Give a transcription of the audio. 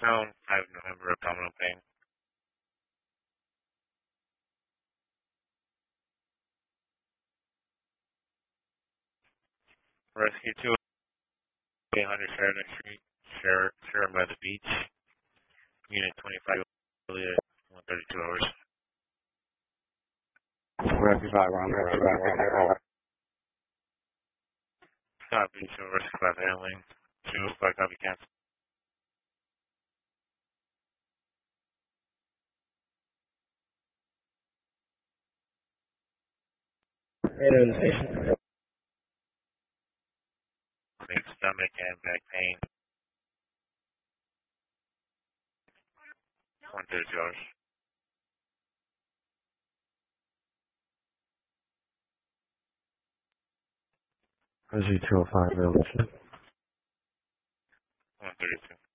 Sound 5 November abdominal pain. Rescue 2, 800 Sheridan Street, Sharon by the beach. Unit 25, 132 hours. Rescue 5, Ron. Copy, so Rescue 5 handling. 205, copy, cancel. Stomach and back pain. 132 hours. Rescue 205, 132.